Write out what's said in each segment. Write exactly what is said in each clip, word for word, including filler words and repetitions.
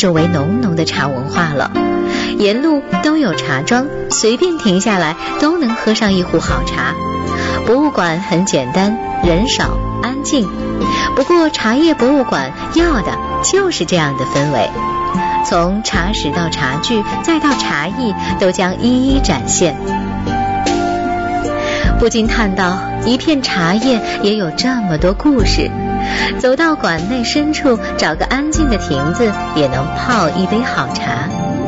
周围浓浓的茶文化了。沿路都有茶庄，随便停下来都能喝上一壶好茶。博物馆很简单，人少安静，不过茶叶博物馆要的就是这样的氛围。从茶史到茶具再到茶艺，都将一一展现。不禁叹道，一片茶叶也有这么多故事。走到馆内深处，找个安静的亭子，也能泡一杯好茶。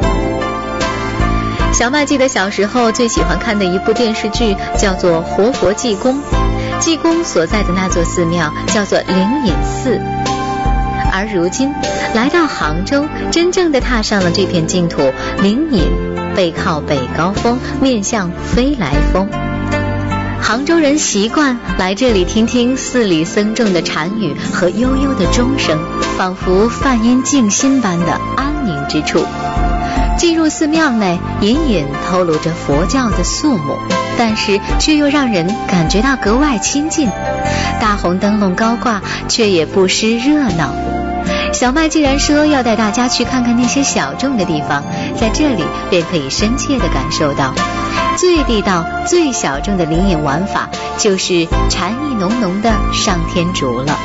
小麦记得小时候最喜欢看的一部电视剧叫做《活佛济公》，济公所在的那座寺庙叫做灵隐寺。而如今来到杭州，真正的踏上了这片净土，灵隐背靠北高峰，面向飞来峰。杭州人习惯来这里听听寺里僧众的禅语和悠悠的钟声，仿佛梵音静心般的安宁之处。进入寺庙内，隐隐透露着佛教的肃穆，但是却又让人感觉到格外亲近。大红灯笼高挂，却也不失热闹。小麦既然说要带大家去看看那些小众的地方，在这里便可以深切地感受到最地道最小众的灵隐玩法，就是禅意浓浓的上天竺了。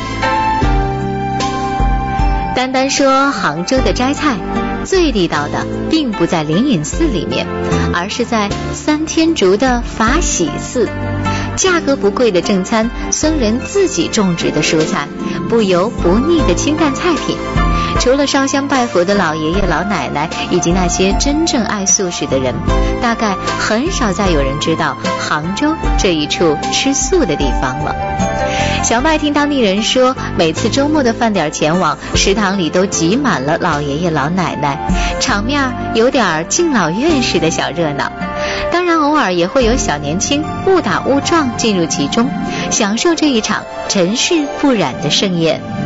单单说杭州的摘菜，最地道的并不在灵隐寺里面，而是在三天竺的法喜寺。价格不贵的正餐，僧人自己种植的蔬菜，不油不腻的清淡菜品。除了烧香拜佛的老爷爷老奶奶以及那些真正爱素食的人，大概很少再有人知道杭州这一处吃素的地方了。小麦听当地人说，每次周末的饭点前往，食堂里都挤满了老爷爷老奶奶，场面有点敬老院式的小热闹。当然偶尔也会有小年轻误打误撞进入其中，享受这一场尘世不染的盛宴。